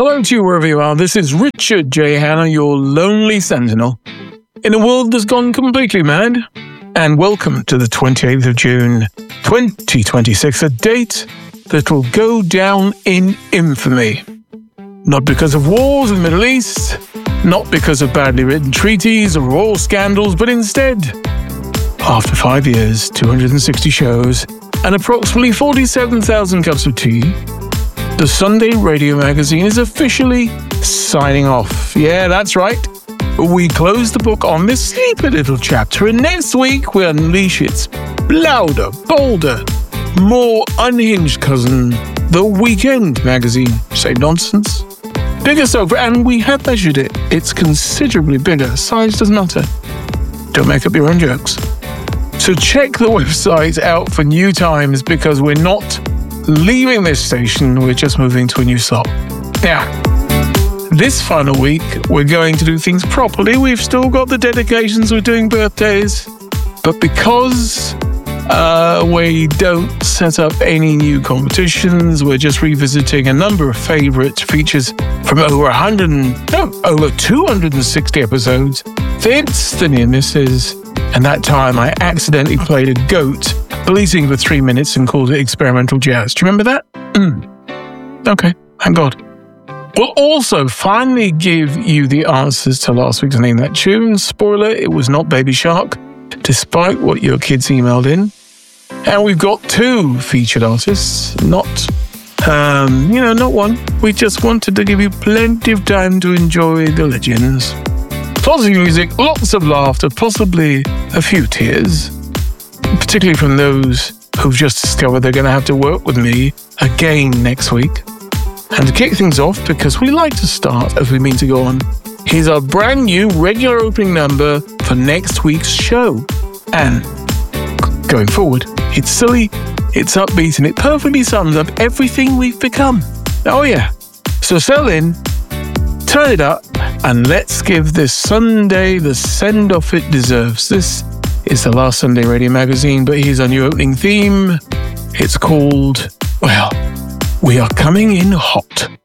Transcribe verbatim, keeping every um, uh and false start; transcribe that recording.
Hello to you wherever you are. This is Richard J. Hanna, your lonely sentinel in a world that's gone completely mad. And welcome to the twenty-eighth of June, twenty twenty-six, a date that will go down in infamy. Not because of wars in the Middle East, not because of badly written treaties or oil scandals, but instead, after five years, two hundred sixty shows, and approximately forty-seven thousand cups of tea, the Sunday Radio Magazine is officially signing off. Yeah, that's right. We close the book on this sleepy little chapter, and next week we unleash its louder, bolder, more unhinged cousin, The Weekend Magazine. Say nonsense. Bigger sofa, and we have measured it. It's considerably bigger. Size doesn't matter. Don't make up your own jokes. So check the website out for new times, because we're not leaving this station, we're just moving to a new slot. Now, this final week, we're going to do things properly. We've still got the dedications, we're doing birthdays, but because uh, we don't set up any new competitions, we're just revisiting a number of favourite features from over one hundred, no, over two hundred sixty episodes. Vince, the near misses, and that time I accidentally played a goat bleating for three minutes and called it experimental jazz. Do you remember that? Mm. Okay, thank God. We'll also finally give you the answers to last week's Name That Tune. Spoiler, it was not Baby Shark, despite what your kids emailed in. And we've got two featured artists, not, um, you know, not one. We just wanted to give you plenty of time to enjoy the legends. Lots of music, lots of laughter, possibly a few tears, particularly from those who've just discovered they're going to have to work with me again next week. And to kick things off, because we like to start as we mean to go on, here's our brand new regular opening number for next week's show. And going forward, it's silly, it's upbeat, and it perfectly sums up everything we've become. Oh yeah. So settle in, turn it up, and let's give this Sunday the send-off it deserves. This is the last Sunday Radio Magazine, but here's our new opening theme. It's called, well, We Are Coming In Hot.